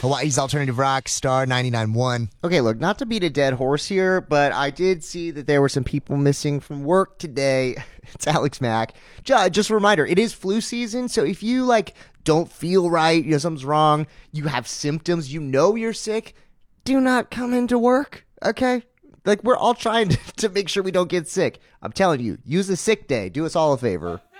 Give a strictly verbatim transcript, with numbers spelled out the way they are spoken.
Hawaii's Alternative Rock, Star ninety-nine point one. Okay, look, not to beat a dead horse here, but I did see that there were some people missing from work today. It's Alex Mack. Ju- Just a reminder, it is flu season, so if you, like, don't feel right, you know, something's wrong, you have symptoms, you know you're sick, do not come into work, okay? Like, we're all trying to, to make sure we don't get sick. I'm telling you, use a sick day. Do us all a favor.